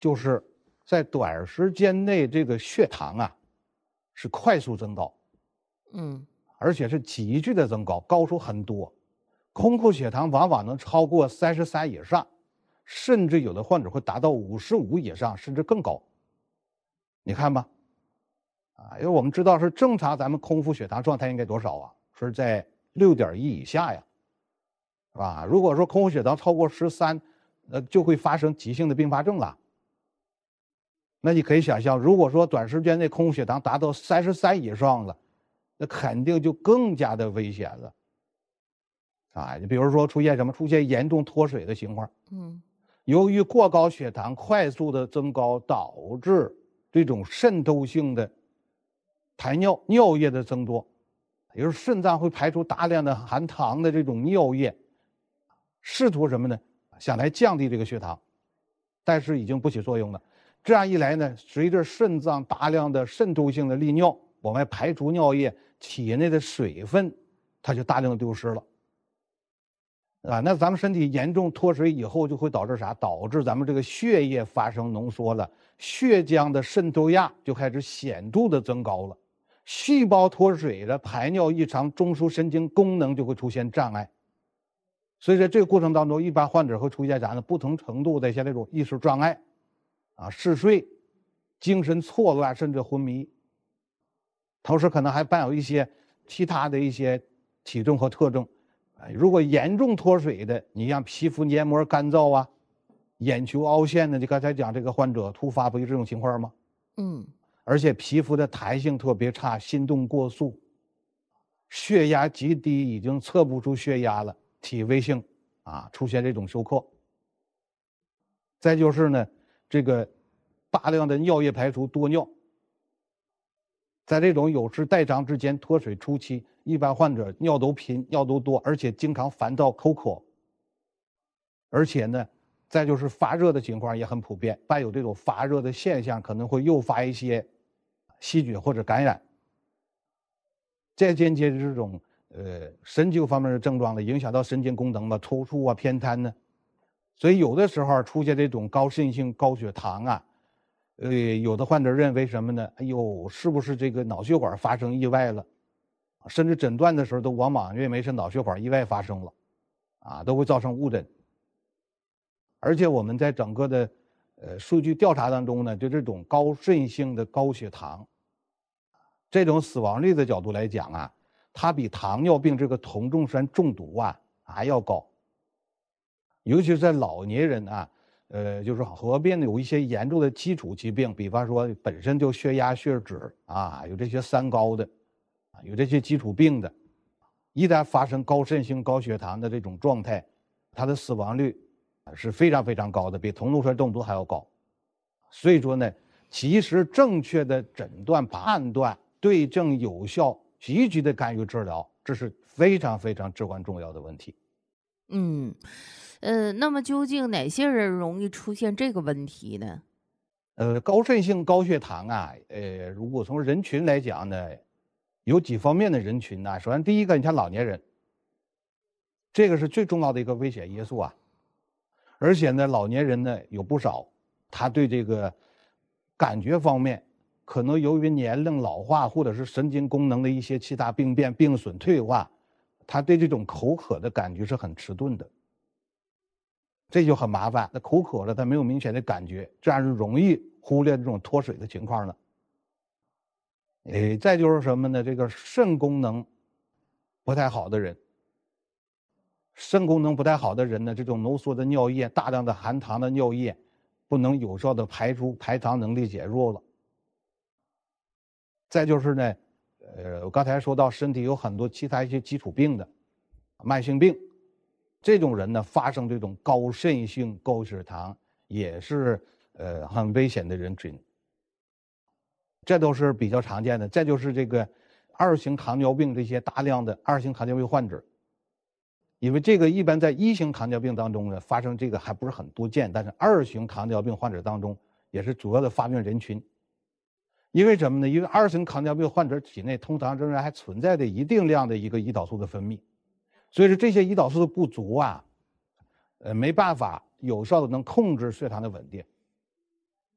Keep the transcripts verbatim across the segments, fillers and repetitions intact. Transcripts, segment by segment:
就是在短时间内这个血糖啊是快速增高， 嗯， 而且是急剧的增高，高出很多。空腹血糖往往能超过三十三以上，甚至有的患者会达到五十五以上，甚至更高。你看吧，啊，因为我们知道是正常，咱们空腹血糖状态应该多少啊？是在六点一以下呀，是吧？如果说空腹血糖超过十三，呃，就会发生急性的并发症了。那你可以想象，如果说短时间内空腹血糖达到三十三以上了，那肯定就更加的危险了。啊，你比如说出现什么？出现严重脱水的情况。 嗯， 由于过高血糖快速的增高，导致这种渗透性的排尿尿液的增多，也就是肾脏会排出大量的含糖的这种尿液，试图什么呢？想来降低这个血糖，但是已经不起作用了。这样一来呢，随着肾脏大量的渗透性的利尿，我们排出尿液，体内的水分它就大量的丢失了。啊，那咱们身体严重脱水以后，就会导致啥？导致咱们这个血液发生浓缩了，血浆的渗透压就开始显著的增高了，细胞脱水了，排尿异常，中枢神经功能就会出现障碍。所以在这个过程当中，一般患者会出现啥呢？不同程度的像这种意识障碍，啊，嗜睡、精神错乱，甚至昏迷。同时可能还伴有一些其他的一些体征和特征。如果严重脱水的，你像皮肤黏膜干燥啊，眼球凹陷的，你刚才讲这个患者突发不就这种情况吗？ 嗯， 而且皮肤的弹性特别差，心动过速，血压极低，已经测不出血压了，体位性啊出现这种休克。再就是呢，这个大量的尿液排出，多尿。在这种有失代偿之间脱水初期，一般患者尿都频、尿都多，而且经常烦躁、口渴。而且呢，再就是发热的情况也很普遍，伴有这种发热的现象，可能会诱发一些细菌或者感染。再间接这种呃神经方面的症状呢，影响到神经功能嘛，抽搐啊、偏瘫呢。所以有的时候出现这种高渗性高血糖啊。呃，有的患者认为什么呢？哎呦，是不是这个脑血管发生意外了？甚至诊断的时候都往往认为是脑血管意外发生了，啊，都会造成误诊。而且我们在整个的呃数据调查当中呢，就这种高渗性的高血糖，这种死亡率的角度来讲啊，它比糖尿病这个酮重酸中毒啊还要高，尤其是在老年人啊。呃，就是合并有一些严重的基础疾病，比方说本身就血压、血脂啊，有这些三高的，啊，有这些基础病的，一旦发生高渗性高血糖的这种状态，它的死亡率是非常非常高的，比酮重酸中毒还要高。所以说呢，及时正确的诊断、判断、对症有效、积极的干预治疗，这是非常非常至关重要的问题。 嗯，呃，那么究竟哪些人容易出现这个问题呢？ 呃，高渗性高血糖啊，呃，如果从人群来讲呢，有几方面的人群呢。首先，第一个，你像老年人，这个是最重要的一个危险因素啊。而且呢，老年人呢有不少，他对这个感觉方面，可能由于年龄老化或者是神经功能的一些其他病变、病损退化，他对这种口渴的感觉是很迟钝的。这就很麻烦，那口渴了，他没有明显的感觉，这样就容易忽略这种脱水的情况了。诶，再就是什么呢？这个肾功能不太好的人，肾功能不太好的人呢，这种浓缩的尿液、大量的含糖的尿液，不能有效的排出，排糖能力减弱了。再就是呢，呃，我刚才说到身体有很多其他一些基础病的，慢性病。这种人呢，发生这种高渗性高血糖也是呃很危险的人群，这都是比较常见的。再就是这个二型糖尿病这些大量的二型糖尿病患者，因为这个一般在一型糖尿病当中呢发生这个还不是很多见，但是二型糖尿病患者当中也是主要的发病人群。因为什么呢？因为二型糖尿病患者体内通常仍然还存在着一定量的一个胰岛素的分泌。所以说这些胰岛素的不足啊，呃，没办法有效的能控制血糖的稳定，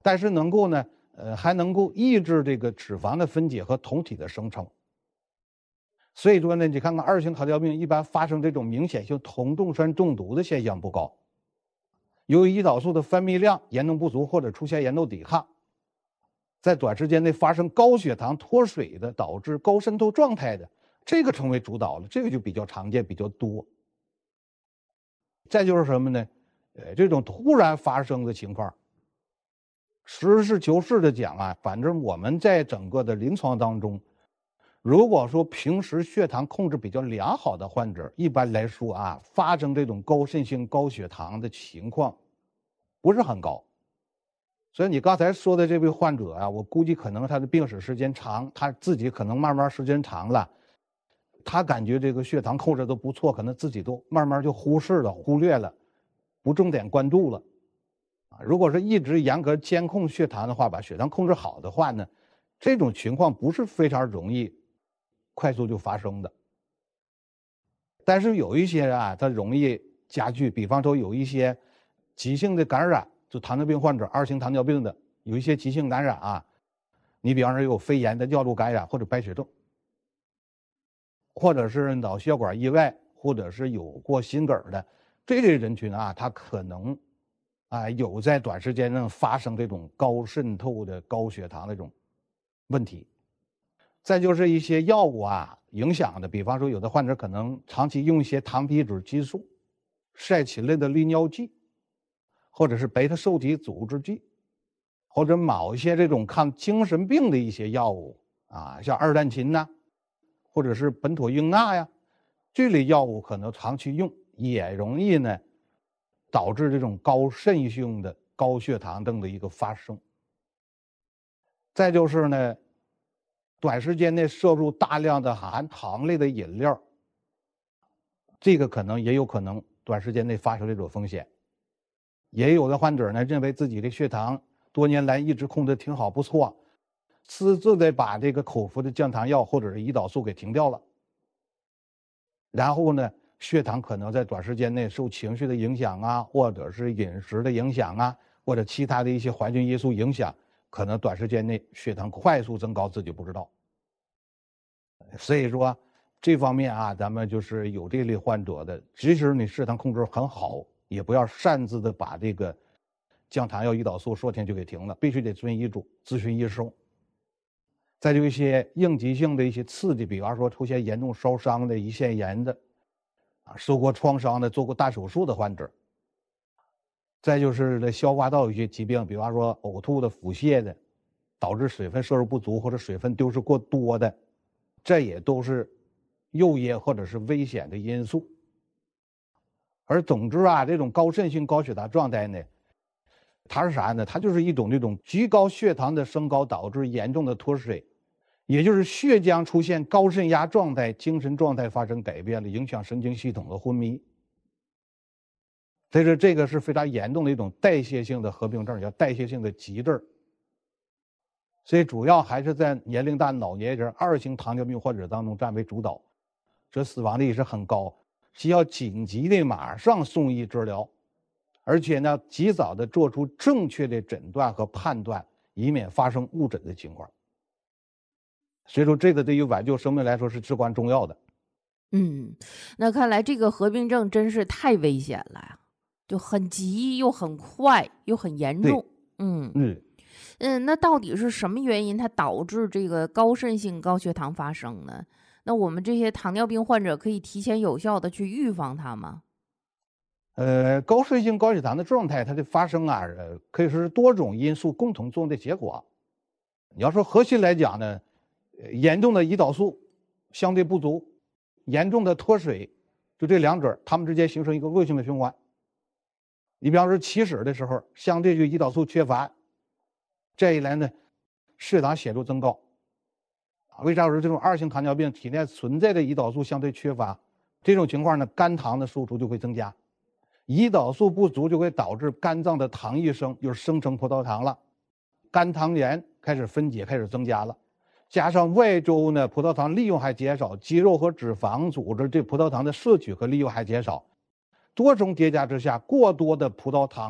但是能够呢，呃，还能够抑制这个脂肪的分解和酮体的生成。所以说呢，你看看二型糖尿病一般发生这种明显性酮冻酸中毒的现象不高。由于胰岛素的分泌量严重不足或者出现严重抵抗，在短时间内发生高血糖脱水的，导致高渗透状态的，这个成为主导了，这个就比较常见，比较多。再就是什么呢？呃，这种突然发生的情况，实事求是的讲啊，反正我们在整个的临床当中，如果说平时血糖控制比较良好的患者，一般来说啊，发生这种高渗性高血糖的情况不是很高。所以你刚才说的这位患者啊，我估计可能他的病史时间长，他自己可能慢慢时间长了，他感觉这个血糖控制都不错，可能自己都慢慢就忽视了、忽略了，不重点关注了。啊，如果是一直严格监控血糖的话，把血糖控制好的话呢，这种情况不是非常容易快速就发生的。但是有一些啊，它容易加剧，比方说有一些急性的感染，就糖尿病患者二型糖尿病的有一些急性感染啊，你比方说有肺炎的尿路感染或者白血症，或者是脑血管意外，或者是有过心梗的这类人群啊，他可能啊有在短时间内发生这种高渗透的高血糖那种问题。再就是一些药物啊影响的，比方说有的患者可能长期用一些糖皮质激素、噻嗪类的利尿剂，或者是贝塔受体阻滞剂，或者某一些这种抗精神病的一些药物啊，像二氮嗪呐，或者是苯妥英钠呀，这类药物可能长期用也容易呢导致这种高渗性的高血糖症的一个发生。再就是呢，短时间内摄入大量的含糖类的饮料，这个可能也有可能短时间内发生这种风险。也有的患者呢，认为自己的血糖多年来一直控制挺好不错，私自的把这个口服的降糖药或者是胰岛素给停掉了，然后呢，血糖可能在短时间内受情绪的影响啊，或者是饮食的影响啊，或者其他的一些环境因素影响，可能短时间内血糖快速增高，自己不知道。所以说这方面啊，咱们就是有这类患者的，即使你血糖控制很好，也不要擅自的把这个降糖药、胰岛素说停就给停了，必须得遵医嘱，咨询医生。再就一些应急性的一些刺激，比方说出现严重烧伤的、胰腺炎的，啊，受过创伤的、做过大手术的患者。再就是这消化道有些疾病，比方说呕吐的、腹泻的，导致水分摄入不足或者水分丢失过多的，这也都是诱因或者是危险的因素。而总之啊，这种高渗性高血糖状态呢，它是啥呢？它就是一种这种极高血糖的升高导致严重的脱水，也就是血浆出现高渗压状态，精神状态发生改变了，影响神经系统的昏迷。所以说这个是非常严重的一种代谢性的合并症，叫代谢性的急症。所以主要还是在年龄大老年人二型糖尿病患者当中占为主导，这死亡率是很高，需要紧急的马上送医治疗，而且呢及早的做出正确的诊断和判断，以免发生误诊的情况。所以说这个对于挽救生命来说是至关重要的。 嗯，那看来这个合并症真是太危险了呀，就很急又很快又很严重。嗯嗯嗯，那到底是什么原因它导致这个高渗性高血糖发生呢？那我们这些糖尿病患者可以提前有效的去预防它吗？ 呃，高渗性高血糖的状态，它的发生啊，呃，可以说是多种因素共同作用的结果。你要说核心来讲呢，呃严重的胰岛素相对不足，严重的脱水，就这两者，它们之间形成一个恶性的循环。你比方说起始的时候，相对就胰岛素缺乏，这一来呢，血糖显著增高。为啥说这种二型糖尿病体内存在的胰岛素相对缺乏？这种情况呢，肝糖的输出就会增加，胰岛素不足就会导致肝脏的糖异生，就是生成葡萄糖了，肝糖原开始分解，开始增加了，加上外周呢葡萄糖利用还减少，肌肉和脂肪组织对葡萄糖的摄取和利用还减少，多重叠加之下，过多的葡萄糖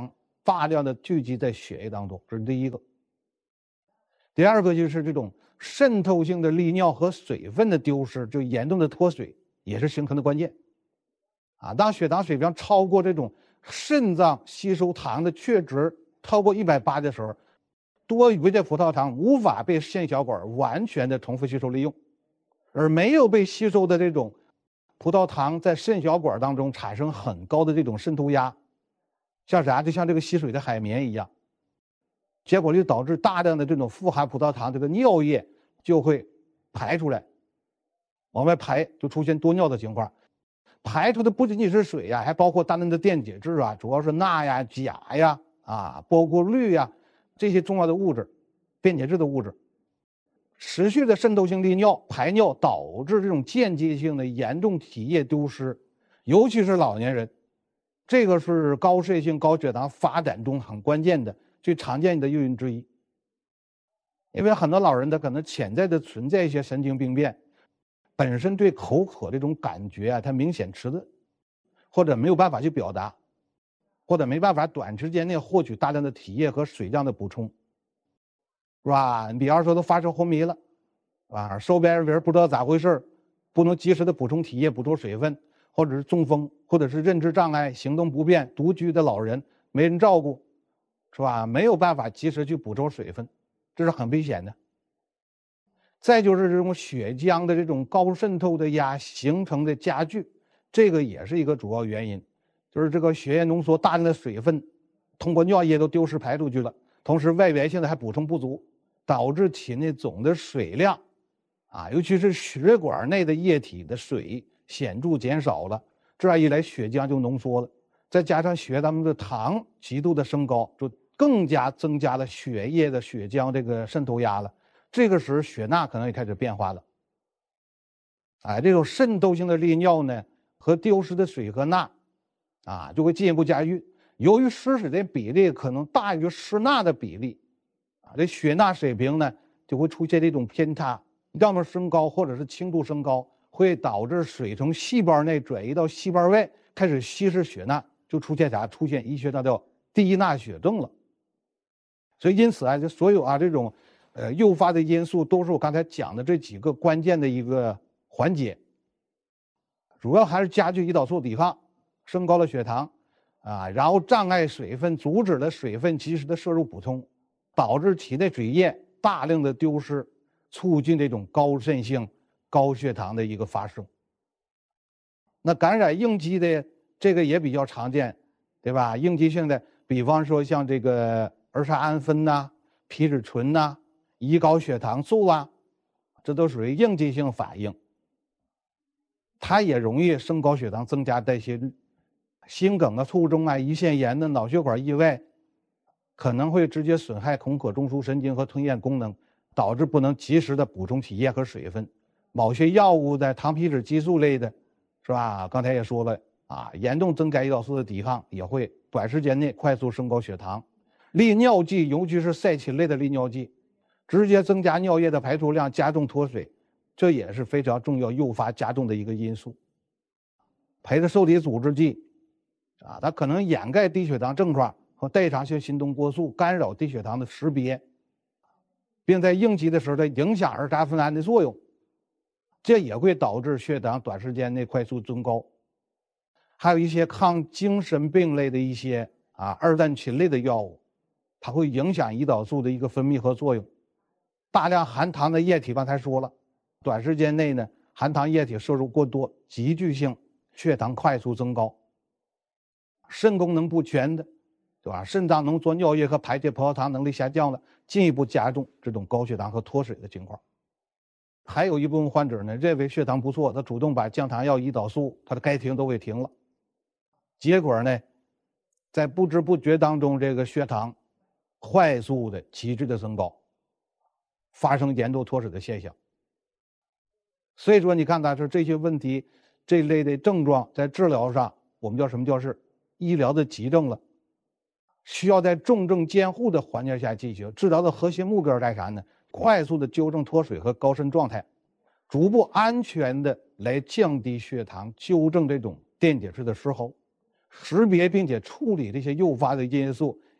大量的聚集在血液当中，这是第一个。第二个就是这种渗透性的利尿和水分的丢失，就严重的脱水，也是形成的关键。啊，当血糖水平超过这种肾脏吸收糖的确值超过一百八的时候，多余的葡萄糖无法被肾小管完全的重复吸收利用，而没有被吸收的这种葡萄糖在肾小管当中产生很高的这种渗透压，像啥？就像这个吸水的海绵一样，结果就导致大量的这种富含葡萄糖这个尿液就会排出来，往外排，就出现多尿的情况。排出的不仅仅是水呀，还包括大量的电解质啊，主要是钠呀、钾呀、啊，包括氯呀这些重要的物质，电解质的物质。持续的渗透性利尿、排尿导致这种间接性的严重体液丢失，尤其是老年人，这个是高渗性高血糖发展中很关键的、最常见的诱因之一。因为很多老人他可能潜在的存在一些神经病变。本身对口渴这种感觉啊，它明显迟钝，或者没有办法去表达，或者没办法短时间内获取大量的体液和水量的补充，是吧？你比方说都发生昏迷了，啊，手边人不知道咋回事，不能及时的补充体液、补充水分，或者是中风，或者是认知障碍、行动不便、独居的老人没人照顾，是吧？没有办法及时去补充水分，这是很危险的。再就是这种血浆的这种高渗透的压形成的加剧，这个也是一个主要原因，就是这个血液浓缩大量的水分通过尿液都丢失排出去了，同时外源性的还补充不足，导致体内总的水量啊，尤其是血管内的液体的水显著减少了，这样一来血浆就浓缩了，再加上血液当中的糖极度的升高，就更加增加了血液的血浆这个渗透压了。这个时候血钠可能也开始变化了，哎，这种渗透性的利尿呢和丢失的水和钠，啊，就会进一步加剧。由于失水的比例可能大于失钠的比例，啊，这血钠水平呢就会出现这种偏差，要么升高或者是轻度升高，会导致水从细胞内转移到细胞外，开始稀释血钠，就出现啥？出现医学上叫低钠血症了。所以因此啊，就所有啊这种。呃，诱发的因素都是我刚才讲的这几个关键的一个环节，主要还是加剧胰岛素抵抗，升高了血糖，啊，然后障碍水分，阻止了水分及时的摄入补充，导致体内水液大量的丢失，促进这种高渗性高血糖的一个发生。那感染应激的这个也比较常见，对吧？应激性的，比方说像这个儿茶胺酚呐、皮质醇呐。胰高血糖素啊，这都属于应激性反应，它也容易升高血糖，增加代谢率。心梗啊、卒中啊、胰腺炎的、脑血管意外，可能会直接损害恐可中枢神经和吞咽功能，导致不能及时的补充体液和水分。某些药物的糖皮质激素类的，是吧？刚才也说了啊，严重增加胰岛素的抵抗，也会短时间内快速升高血糖。利尿剂，尤其是赛芹类的利尿剂。直接增加尿液的排出量，加重脱水，这也是非常重要诱发加重的一个因素。陪着受体阻滞剂，啊，它可能掩盖低血糖症状和代偿性心动过速，干扰低血糖的识别，并在应激的时候它影响儿茶酚胺的作用，这也会导致血糖短时间内快速增高。还有一些抗精神病类的一些啊二氮嗪类的药物，它会影响胰岛素的一个分泌和作用。大量含糖的液体，刚才说了，短时间内呢，含糖液体摄入过多，急剧性血糖快速增高。肾功能不全的，对吧？肾脏浓缩尿液和排泄葡萄糖能力下降了，进一步加重这种高血糖和脱水的情况。还有一部分患者呢，认为血糖不错，他主动把降糖药、胰岛素，他的该停都给停了，结果呢，在不知不觉当中，这个血糖快速的急剧的增高。发生严重脱水的现象，所以说你看它是这些问题这类的症状在治疗上，我们叫什么叫是医疗的急症了，需要在重症监护的环境下进行治疗的核心目标在啥呢？快速的纠正脱水和高渗状态，逐步安全的来降低血糖，纠正这种电解质的失衡，识别并且处理这些诱发的因素，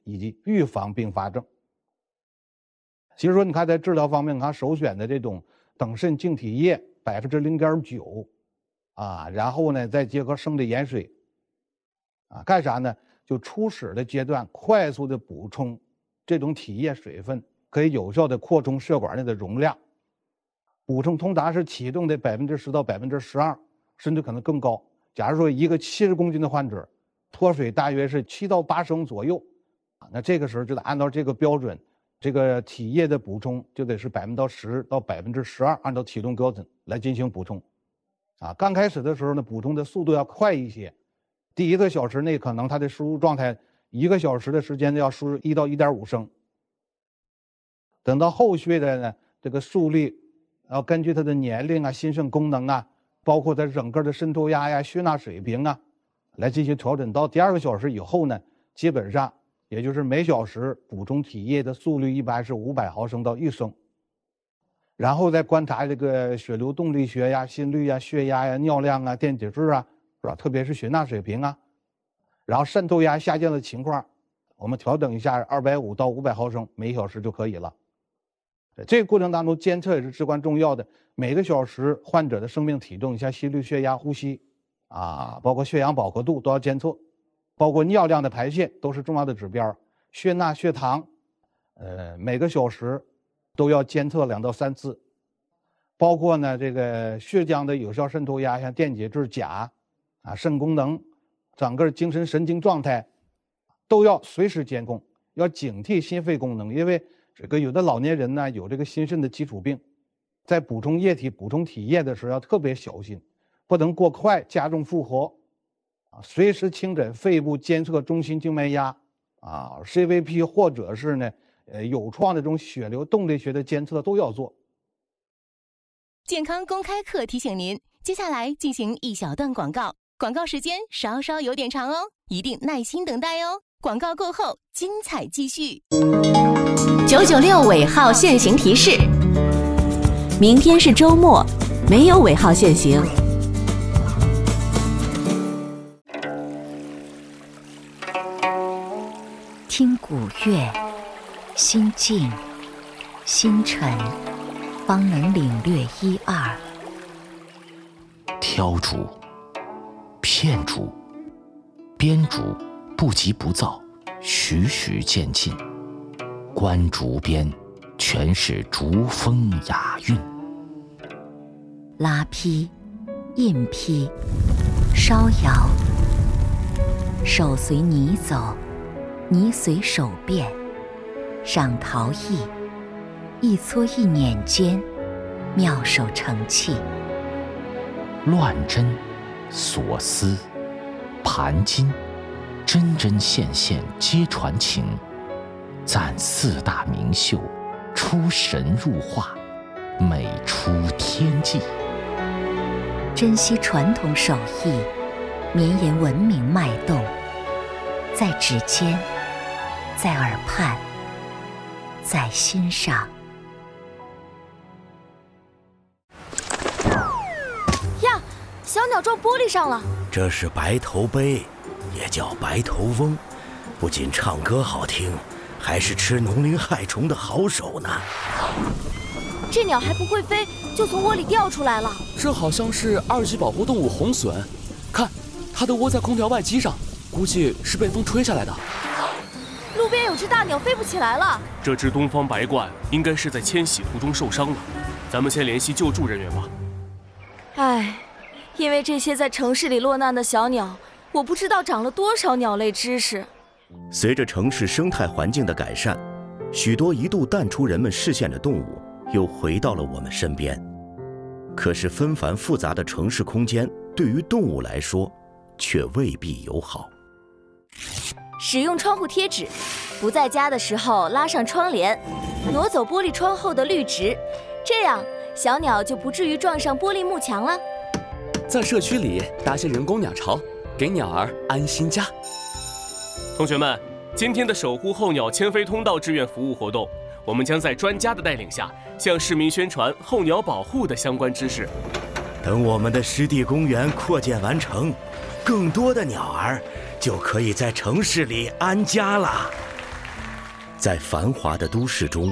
以及预防并发症。其实说，你看在治疗方面，你看首选的这种等渗净体液百分之零点九，啊，然后呢再结合生理盐水，啊，干啥呢？就初始的阶段快速的补充这种体液水分，可以有效的扩充血管内的容量。补充通达是启动的百分之十到百分之十二，甚至可能更高。假如说一个七十公斤的患者，脱水大约是七到八升左右，啊，那这个时候就得按照这个标准，这个体液的补充就得是百分之十到百分之十二，按照启动标准来进行补充。啊，刚开始的时候呢，补充的速度要快一些，第一个小时内可能它的输入状态一个小时的时间要输入一到一点五升。等到后续的呢，这个速率要根据它的年龄啊、心肾功能啊，包括它整个的渗透压呀、血钠水平啊，来进行调整。到第二个小时以后呢，基本上也就是每小时补充体液的速率一般是五百毫升到一升。然后再观察这个血流动力学呀、心率呀、血压呀、尿量啊、电解质啊，是吧？特别是血钠水平啊，然后渗透压下降的情况，我们调整一下二百五到五百毫升每小时就可以了。这个过程当中监测也是至关重要的，每个小时患者的生命体重，像心率、血压、呼吸啊，包括血氧饱和度都要监测，包括尿量的排泄都是重要的指标，血钠、血糖，呃，每个小时都要监测两到三次，包括呢这个血浆的有效渗透压，像电解质、钾啊、肾功能，整个精神神经状态都要随时监控，要警惕心肺功能，因为这个有的老年人呢有这个心肾的基础病，在补充液体、补充体液的时候要特别小心，不能过快加重负荷，啊，随时清诊肺部监测中心静脉压，啊 ，C V P 或者是呢，呃有创的这种血流动力学的监测都要做。 健康公开课提醒您，接下来进行一小段广告，广告时间稍稍有点长哦，一定耐心等待哦。广告过后，精彩继续。九九六尾号限行提示：明天是周末，没有尾号限行。 听古乐，心静心沉，方能领略一二。 挑竹、片竹、编竹不急不躁，徐徐渐进。观竹边，全是竹风雅韵。 拉坯、印坯、烧窑，手随泥走，泥随手变。赏陶艺，一撮一捻间，妙手成器。 乱针、锁丝、盘金，针针线线皆传情。赞四大名秀，出神入化，美出天际。 珍惜传统手艺，绵延文明脉动，在指尖，在耳畔，在心上。 呀，小鸟撞玻璃上了。 这是白头鹎，也叫白头翁，不仅唱歌好听，还是吃农灵害虫的好手呢。 这鸟还不会飞，就从窝里掉出来了。 这好像是二级保护动物红隼，看，它的窝在空调外机上，估计是被风吹下来的。 路边有只大鸟飞不起来了。 这只东方白鹳应该是在迁徙途中受伤了，咱们先联系救助人员吧。 唉，因为这些在城市里落难的小鸟，我不知道长了多少鸟类知识。 随着城市生态环境的改善，许多一度淡出人们视线的动物又回到了我们身边。可是纷繁复杂的城市空间对于动物来说却未必友好。 使用窗户贴纸，不在家的时候拉上窗帘，挪走玻璃窗后的绿植，这样小鸟就不至于撞上玻璃幕墙了。 在社区里搭些人工鸟巢，给鸟儿安心家。 同学们，今天的守护候鸟迁飞通道志愿服务活动，我们将在专家的带领下，向市民宣传候鸟保护的相关知识。 等我们的湿地公园扩建完成，更多的鸟儿就可以在城市里安家了。 在繁华的都市中，